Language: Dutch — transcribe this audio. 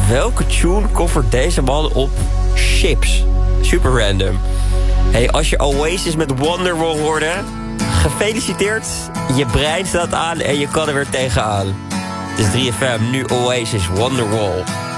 Welke tune covert deze man op Chips? Super random. Hey, als je Oasis met Wonderwall hoorde, gefeliciteerd. Je brein staat aan en je kan er weer tegenaan. Het is 3FM, nu Oasis, Wonderwall.